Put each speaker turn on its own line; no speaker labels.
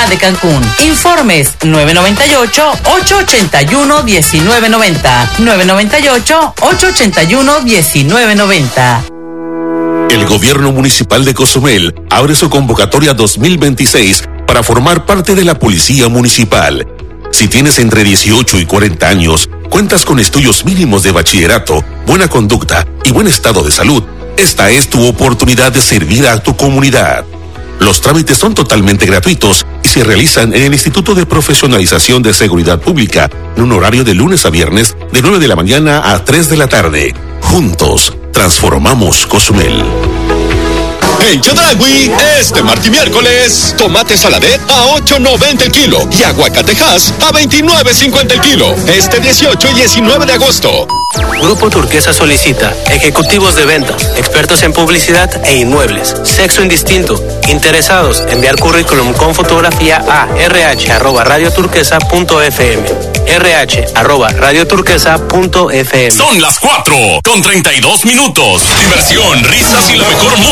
de Cancún. Informes 998-881-1990. 998-881-1990.
El Gobierno Municipal de Cozumel abre su convocatoria 2026 para formar parte de la Policía Municipal. Si tienes entre 18 y 40 años, cuentas con estudios mínimos de bachillerato, buena conducta y buen estado de salud, esta es tu oportunidad de servir a tu comunidad. Los trámites son totalmente gratuitos y se realizan en el Instituto de Profesionalización de Seguridad Pública, en un horario de lunes a viernes de 9 de la mañana a 3 de la tarde. Juntos, transformamos Cozumel.
En Chedraui, este martes y miércoles, tomate saladet a $8.90 el kilo y aguacatejas a $29.50 el kilo. Este 18 y 19 de agosto.
Grupo Turquesa solicita ejecutivos de ventas, expertos en publicidad e inmuebles, sexo indistinto, interesados, enviar currículum con fotografía a rh@radioturquesa.fm, rh@radioturquesa.fm.
Son las 4:32. Diversión, risas y la mejor música.